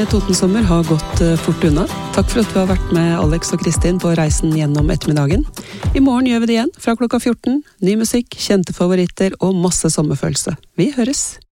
Totensommer har gått fort unna. Takk for at du har vært med Alex og Kristin på reisen gjennom ettermiddagen. I morgen gjør vi det igjen fra klokka 14. Ny musikk, kjente favoritter og masse sommerfølelse. Vi høres!